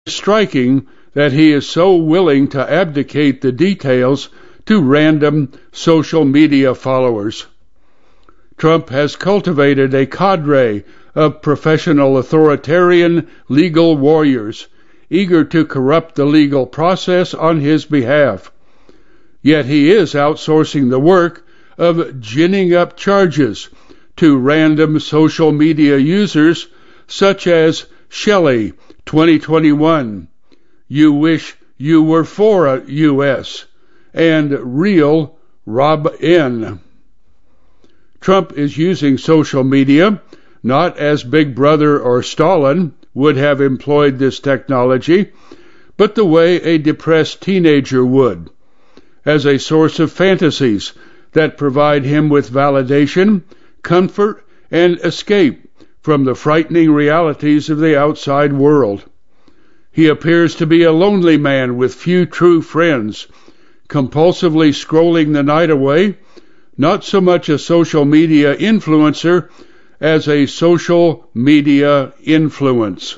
striking that he is so willing to abdicate the details to random social media followers. Trump has cultivated a cadre of professional authoritarian legal warriors eager to corrupt the legal process on his behalf. Yet he is outsourcing the work of ginning up charges to random social media users such as Shelley 2021, You Wish You Were for US, and Real Rob N. Trump is using social media not as Big Brother or Stalin would have employed this technology, but the way a depressed teenager would, as a source of fantasies that provide him with validation, comfort, and escape from the frightening realities of the outside world. He appears to be a lonely man with few true friends, compulsively scrolling the night away, not so much a social media influencer as a social media influence.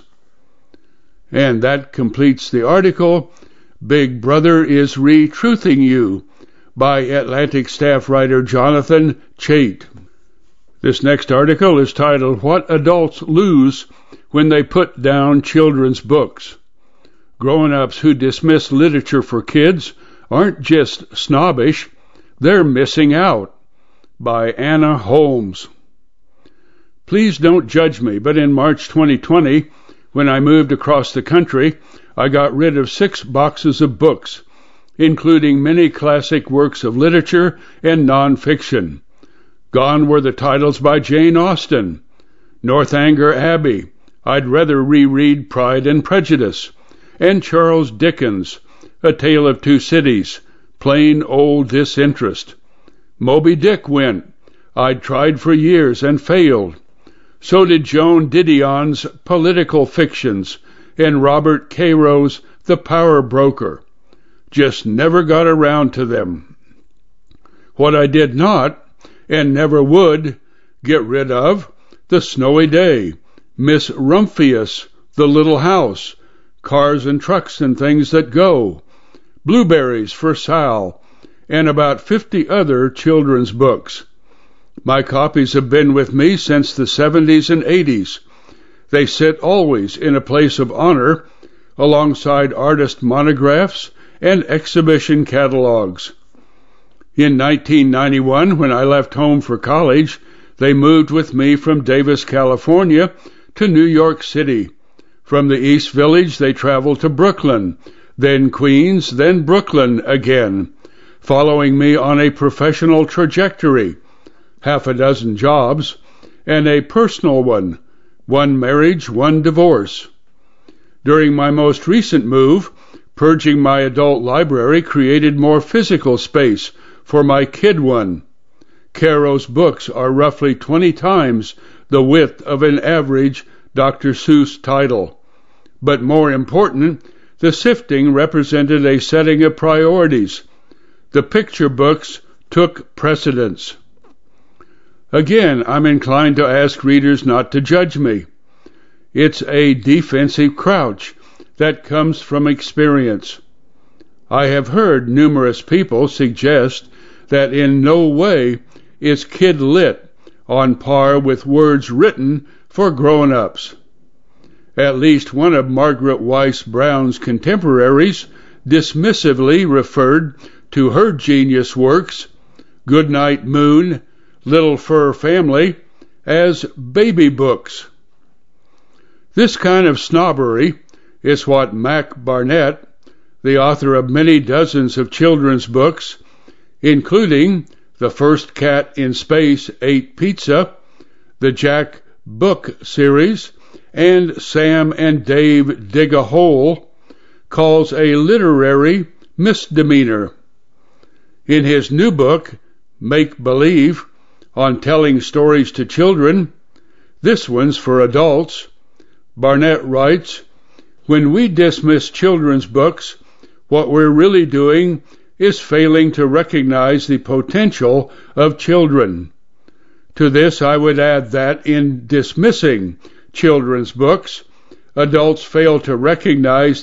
And that completes the article, Big Brother is Re-Truthing You, by Atlantic staff writer Jonathan Chait. This next article is titled, What Adults Lose When They Put Down Children's Books. Grown-ups who dismiss literature for kids aren't just snobbish, they're missing out, by Anna Holmes. Please don't judge me, but in March 2020, when I moved across the country, I got rid of 6 boxes of books, including many classic works of literature and nonfiction. Gone were the titles by Jane Austen, Northanger Abbey, I'd rather reread Pride and Prejudice, and Charles Dickens, A Tale of Two Cities, plain old disinterest. Moby Dick went, I'd tried for years and failed. So did Joan Didion's political fictions and Robert Caro's The Power Broker. Just never got around to them. What I did not, and never would, get rid of, The Snowy Day, Miss Rumphius, The Little House, Cars and Trucks and Things That Go, Blueberries for Sal, and about 50 other children's books. My copies have been with me since the 70s and 80s. They sit always in a place of honor alongside artist monographs and exhibition catalogs. In 1991, when I left home for college, they moved with me from Davis, California, to New York City. From the East Village, they traveled to Brooklyn, then Queens, then Brooklyn again, following me on a professional trajectory, 6 jobs, and a personal one, 1 marriage, 1 divorce. During my most recent move, purging my adult library created more physical space for my kid one. Caro's books are roughly 20 times the width of an average Dr. Seuss title. But more important, the sifting represented a setting of priorities. The picture books took precedence. Again, I'm inclined to ask readers not to judge me. It's a defensive crouch that comes from experience. I have heard numerous people suggest that in no way is kid lit on par with words written for grown-ups. At least one of Margaret Weiss Brown's contemporaries dismissively referred to her genius works, Goodnight Moon, Little Fur Family, as baby books. This kind of snobbery is what Mac Barnett, the author of many dozens of children's books, including The First Cat in Space Ate Pizza, the Jack Book series, and Sam and Dave Dig a Hole, calls a literary misdemeanor. In his new book, Make Believe, on telling stories to children, this one's for adults, Barnett writes, when we dismiss children's books, what we're really doing is failing to recognize the potential of children. To this I would add that in dismissing children's books, Adults fail to recognize